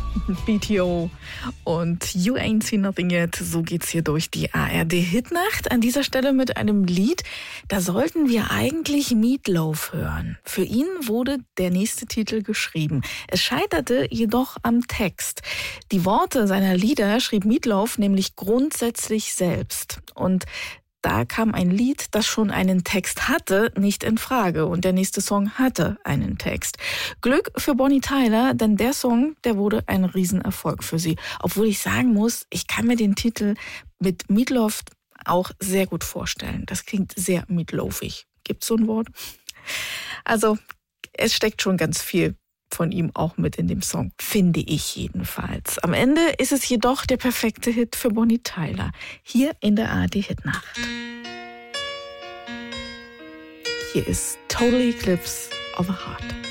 BTO und You Ain't Seen Nothing Yet. So geht's hier durch die ARD-Hitnacht. An dieser Stelle mit einem Lied, da sollten wir eigentlich Meatloaf hören. Für ihn wurde der nächste Titel geschrieben. Es scheiterte jedoch am Text. Die Worte seiner Lieder schrieb Meatloaf nämlich grundsätzlich selbst. Und da kam ein Lied, das schon einen Text hatte, nicht in Frage. Und der nächste Song hatte einen Text. Glück für Bonnie Tyler, denn der Song, der wurde ein Riesenerfolg für sie. Obwohl ich sagen muss, ich kann mir den Titel mit Meatloaf auch sehr gut vorstellen. Das klingt sehr meatloafig. Gibt's so ein Wort? Also, es steckt schon ganz viel von ihm auch mit in dem Song, finde ich jedenfalls. Am Ende ist es jedoch der perfekte Hit für Bonnie Tyler, hier in der ARD-Hitnacht. Hier ist Total Eclipse of a Heart.